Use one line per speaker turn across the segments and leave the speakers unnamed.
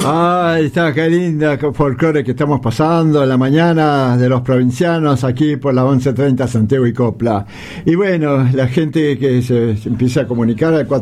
Ay, está, qué linda folclore que estamos pasando en la mañana de los provincianos aquí por la 1130 Santiago y Copla. Y bueno, la gente que se empieza a comunicar al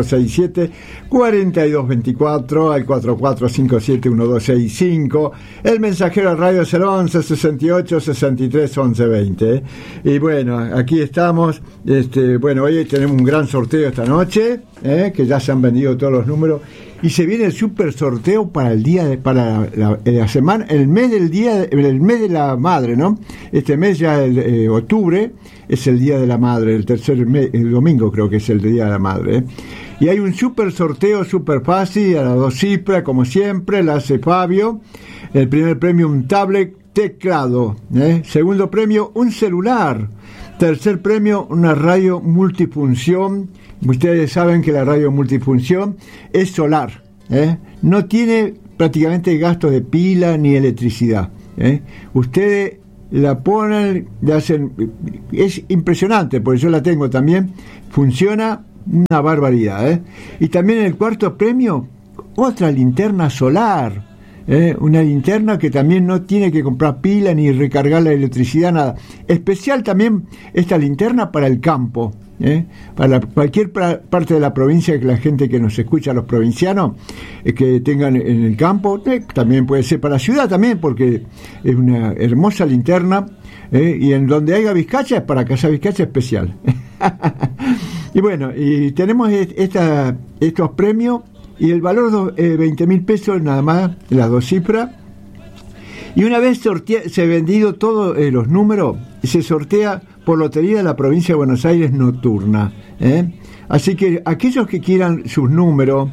4467-4224, al 4457-1265, el mensajero al radio 011-68-63-1120. Y bueno, aquí estamos. Bueno, hoy tenemos un gran sorteo esta noche, que ya se han vendido todos los números. Y se viene el super sorteo para el día la semana, el mes de la madre, ¿no? Este mes ya octubre es el día de la madre, el domingo creo que es el día de la madre. Y hay un super sorteo super fácil a las 2 cifras, como siempre, la hace Fabio. El primer premio, un tablet teclado, segundo premio, un celular. Tercer premio, una radio multifunción. Ustedes saben que la radio multifunción es solar, no tiene prácticamente gastos de pila ni electricidad. Ustedes la ponen, le hacen, es impresionante, porque yo la tengo también, funciona una barbaridad. Y también el cuarto premio, otra linterna solar. Una linterna que también no tiene que comprar pila ni recargar la electricidad, nada. Especial también esta linterna para el campo, para cualquier parte de la provincia, que la gente que nos escucha, los provincianos, que tengan en el campo, también puede ser para la ciudad también, porque es una hermosa linterna, y en donde haya vizcacha es para cazar vizcacha especial. Y bueno, y tenemos estos premios. Y el valor 20.000 pesos nada más, las 2 cifras. Y una vez se vendido todos los números, se sortea por lotería de la provincia de Buenos Aires nocturna. Así que aquellos que quieran sus números,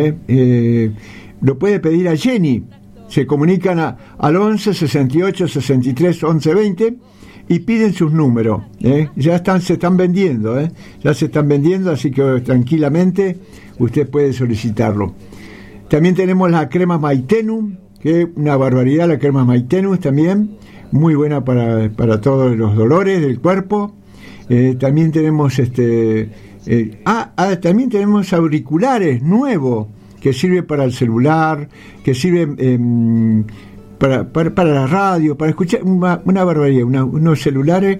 lo puede pedir a Jenny. Se comunican al 11 68 63 11 20 y piden sus números. Ya se están vendiendo, así que tranquilamente usted puede solicitarlo. También tenemos la crema Maitenum, que es una barbaridad, la crema Maitenum también, muy buena para todos los dolores del cuerpo. También tenemos también tenemos auriculares nuevos, que sirve para el celular, que sirve para la radio, para escuchar una barbaridad, unos celulares,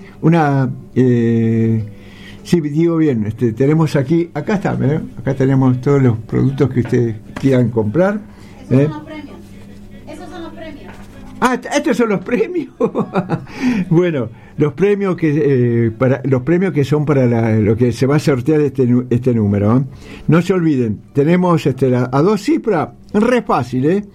sí, digo bien, tenemos acá está, acá tenemos todos los productos que ustedes quieran comprar.
Esos son los premios. Esos son los premios.
Ah, estos son los premios. Bueno, los premios que son para lo que se va a sortear este número. No se olviden, tenemos a 2 cifras, re fácil,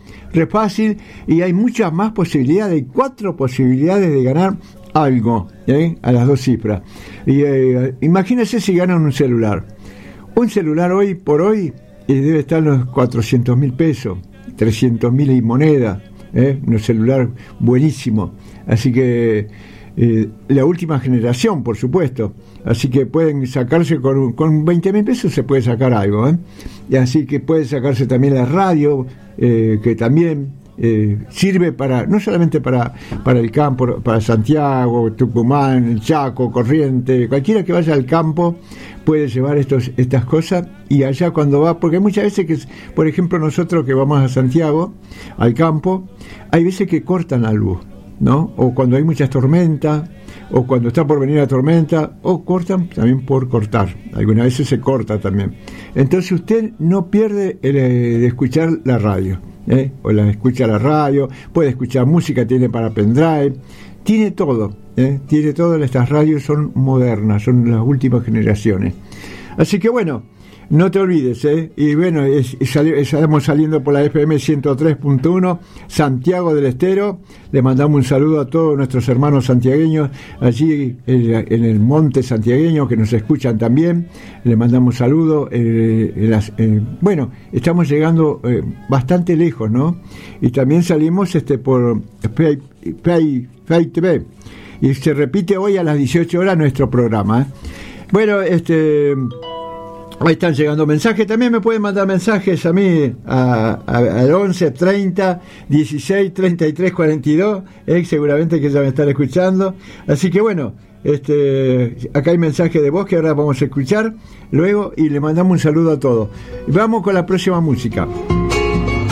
y hay muchas más posibilidades, 4 posibilidades de ganar algo, a las 2 cifras. Y imagínense si ganan un celular. Un celular hoy por hoy debe estar en los 400.000 pesos, 300.000 y moneda, un celular buenísimo. Así que la última generación, por supuesto. Así que pueden sacarse con 20.000 pesos, se puede sacar algo, y así que puede sacarse también la radio, que también sirve no solamente para el campo, para Santiago, Tucumán, el Chaco, Corrientes, cualquiera que vaya al campo puede llevar estas cosas, y allá cuando va, porque muchas veces que, por ejemplo, nosotros que vamos a Santiago, al campo, hay veces que cortan la luz, ¿no? O cuando hay muchas tormentas, o cuando está por venir la tormenta, o cortan también por cortar, algunas veces se corta también. Entonces usted no pierde de escuchar la radio, o escucha la radio, puede escuchar música, tiene para pendrive, tiene todo, estas radios son modernas, son las últimas generaciones. Así que bueno, no te olvides, y bueno, estamos saliendo por la FM 103.1 Santiago del Estero. Le mandamos un saludo a todos nuestros hermanos santiagueños allí en el monte santiagueño que nos escuchan también. Le mandamos saludos. Bueno, estamos llegando bastante lejos, ¿no? Y también salimos por Play TV, y se repite hoy a las 18 horas nuestro programa. Bueno, ahí están llegando mensajes. También me pueden mandar mensajes a mí al 11 30 16 33 42. Seguramente que ya me están escuchando. Así que bueno, acá hay mensaje de voz que ahora vamos a escuchar luego, y le mandamos un saludo a todos. Vamos con la próxima música.